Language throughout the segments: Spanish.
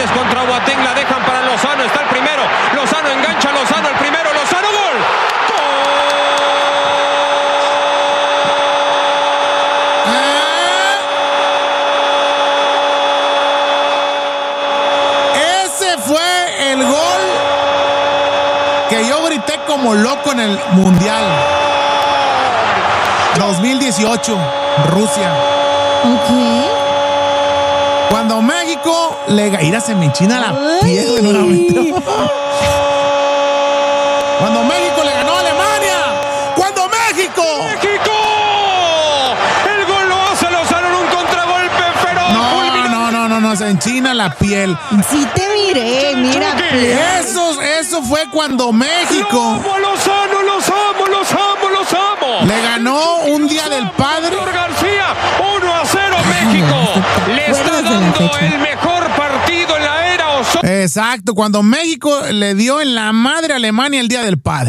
González contra Boateng, la dejan para Lozano, está el primero, Lozano engancha, Lozano el primero, Lozano, gol. Ese fue el gol que yo grité como loco en el Mundial 2018, Rusia. Ok. Cuando México Mira, se me enchina la piel en una momento. Cuando México le ganó a Alemania. Cuando México. El gol lo hace Lozano en un contragolpe feroz. No, se enchina la piel. Sí te miré, mira. Eso fue cuando México. Los amo. Le ganó un Día del Padre. García, 1-0 México. Le está dando el mejor partido en la era Osorio. Exacto, cuando México le dio en la madre a Alemania el Día del Padre.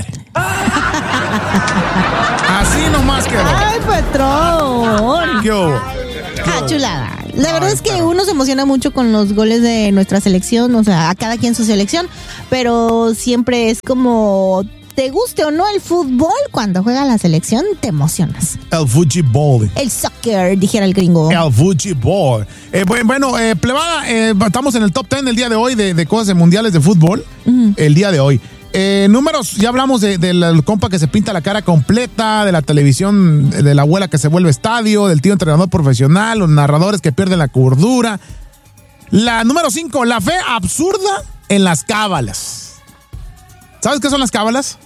Así nomás quedó. ¡Ay, patrón! ¿Qué hubo? Chulada. La verdad es que uno se emociona mucho con los goles de nuestra selección, o sea, a cada quien su selección, pero siempre es como, te guste o no el fútbol, cuando juega la selección te emocionas. El fútbol. El soccer, dijera el gringo. El fútbol. Plebada, estamos en el top 10 del día de hoy de cosas mundiales de fútbol. El día de hoy. Números, ya hablamos del compa que se pinta la cara completa, de la televisión, de la abuela que se vuelve estadio, del tío entrenador profesional, los narradores que pierden la cordura. La número 5, la fe absurda en las cábalas. ¿Sabes qué son las cábalas?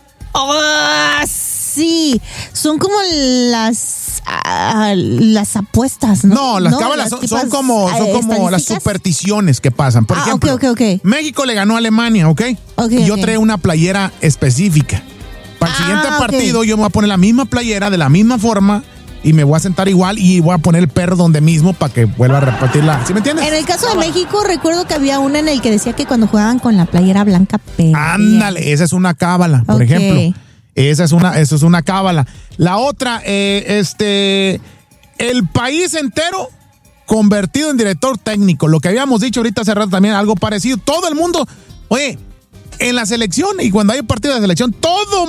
Sí, son como las apuestas, ¿no? No, las cábalas son como las supersticiones que pasan. Por ejemplo, okay. México le ganó a Alemania, ¿ok? Yo trae una playera específica. Para el siguiente partido yo me voy a poner la misma playera de la misma forma y me voy a sentar igual y voy a poner el perro donde mismo para que vuelva a repetirla. ¿Sí me entiendes? En el caso de México, recuerdo que había una en el que decía que cuando jugaban con la playera blanca perdían. Ándale, esa es una cábala, por ejemplo. Eso es una cábala. La otra, el país entero convertido en director técnico. Lo que habíamos dicho ahorita hace rato también, algo parecido. Todo el mundo, oye, en la selección y cuando hay partido de selección, todo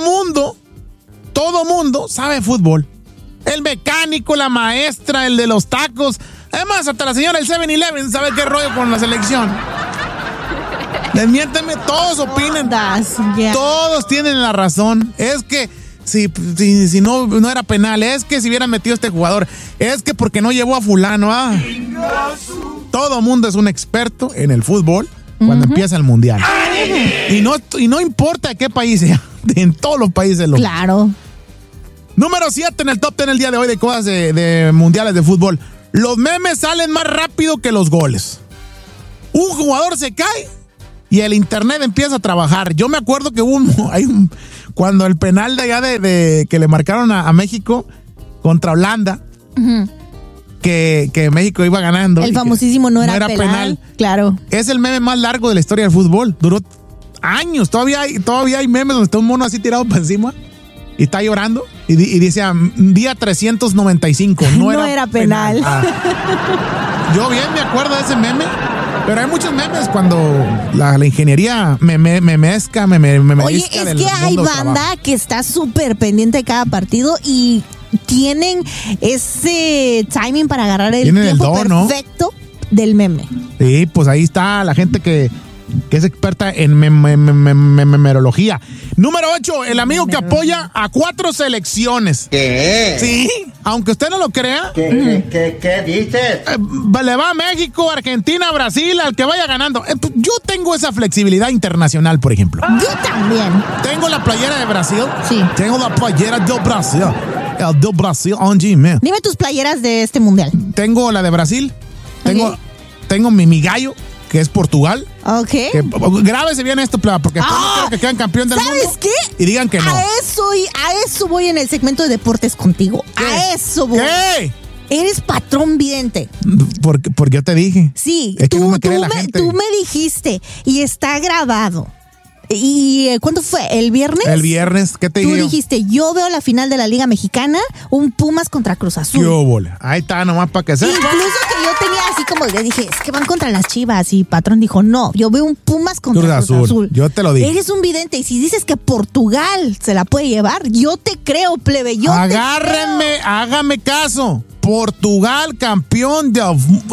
mundo sabe fútbol. El mecánico, la maestra, el de los tacos. Además, hasta la señora del 7-Eleven sabe qué rollo con la selección. Desmiénteme, todos opinan. Todos tienen la razón. Es que si no era penal, es que si hubieran metido a este jugador, es que porque no llevó a fulano. Todo mundo es un experto en el fútbol cuando empieza el mundial. Y no importa de qué país sea, en todos los países. Claro. Número 7 en el top 10 el día de hoy de cosas de mundiales de fútbol. Los memes salen más rápido que los goles. Un jugador se cae y el internet empieza a trabajar. Yo me acuerdo que cuando el penal de allá de que le marcaron a México contra Holanda, que México iba ganando. El famosísimo no era penal. Claro. Es el meme más largo de la historia del fútbol. Duró años. Todavía hay memes donde está un mono así tirado para encima y está llorando y dice día 395. No era penal. Yo bien me acuerdo de ese meme. Pero hay muchos memes cuando la ingeniería memesca. Oye, es que hay banda que está súper pendiente de cada partido y tienen ese timing para agarrar el tiempo perfecto del meme. Sí, pues ahí está la gente que es experta en memerología. Número 8, el amigo que apoya a 4 selecciones. ¿Qué? Sí, aunque usted no lo crea. ¿Qué dices? Le va a México, Argentina, Brasil, al que vaya ganando. Yo tengo esa flexibilidad internacional, por ejemplo. Yo también. Tengo la playera de Brasil. Sí. Tengo la playera de Brasil. El de Brasil, man. Dime tus playeras de este mundial. Tengo la de Brasil. Tengo mi gallo, que es Portugal. Ok. Grábese bien esto, porque no quiero que queden campeón del mundo. ¿Sabes qué? Y digan que no. A eso voy en el segmento de deportes contigo. ¿Qué? A eso voy. ¿Qué? Eres patrón vidente. Porque yo te dije. Sí, es que no me cree la gente. Tú me dijiste, y está grabado, ¿Y cuándo fue? ¿El viernes? El viernes, ¿qué te digo? Tú dijiste, yo veo la final de la Liga Mexicana, un Pumas contra Cruz Azul. ¿Qué óvole? Ahí está, nomás para que sepa. Incluso que yo tenía así como, le dije, es que van contra las Chivas. Y Patrón dijo, no, yo veo un Pumas contra Cruz Azul. Yo te lo dije. Eres un vidente. Y si dices que Portugal se la puede llevar, yo te creo, plebe. Agárrenme, hágame caso. Portugal, campeón de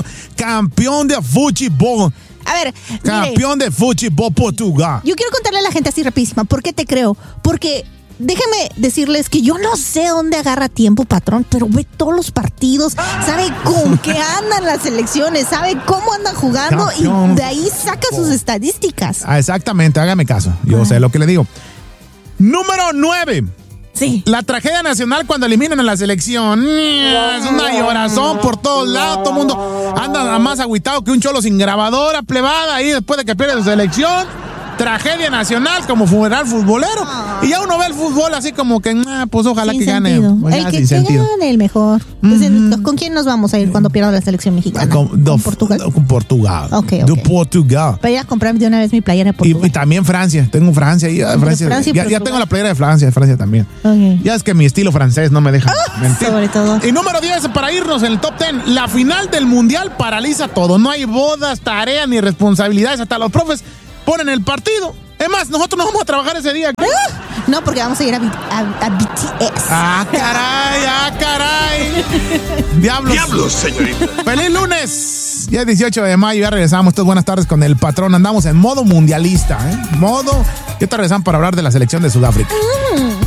fútbol. A ver, campeón de fútbol Portugal. Yo quiero contarle a la gente así rapidísima, ¿por qué te creo? Porque déjenme decirles que yo no sé dónde agarra tiempo, Patrón, pero ve todos los partidos, sabe con qué andan las selecciones, sabe cómo andan jugando campeón. Y de ahí saca sus estadísticas. Exactamente, hágame caso. Yo sé lo que le digo. Número 9. Sí. La tragedia nacional cuando eliminan a la selección. Es una llorazón por todos lados. Todo el mundo anda más agüitado que un cholo sin grabadora, plebada, ahí después de que pierde su selección. Tragedia nacional como funeral futbolero. Y ya uno ve el fútbol así como que, pues ojalá sin que sentido. gane. Pues, el que gane el mejor. Entonces, ¿con quién nos vamos a ir cuando pierda la selección mexicana? ¿Con Portugal? Con Portugal. Okay. De Portugal. Para ir a comprar de una vez mi playera de Portugal. Y también Francia. Tengo Francia. Ya tengo la playera de Francia también. Okay. Ya es que mi estilo francés no me deja mentir. Sobre todo. Y número 10, para irnos en el top 10, la final del Mundial paraliza todo. No hay bodas, tareas ni responsabilidades. Hasta los profes ponen el partido. Es más, nosotros no vamos a trabajar ese día. No, porque vamos a ir a BTS. ¡Caray! ¡Diablos, señorita! ¡Feliz lunes! Ya es 18 de mayo, ya regresamos. Buenas tardes con el Patrón. Andamos en modo mundialista, ¿eh? Ya te regresamos para hablar de la selección de Sudáfrica.